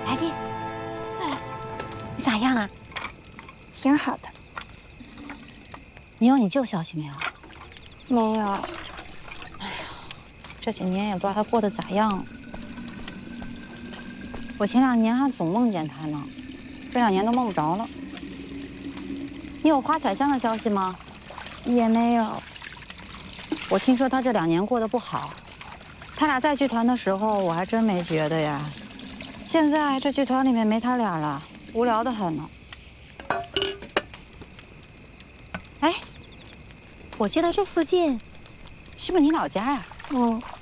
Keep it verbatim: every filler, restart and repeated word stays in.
来电。哎，你咋样啊？ 挺好的。 你有你舅消息没有？ 没有。 哎呀，这几年也不知道他过得咋样。我前两年还总梦见他呢，这两年都梦不着了。你有花彩香的消息吗？ 也没有。 我听说他这两年过得不好。他俩在剧团的时候，我还真没觉得呀。现在这剧团里面没他俩了，无聊得很呢。哎，我记得这附近是不是你老家呀？ 嗯。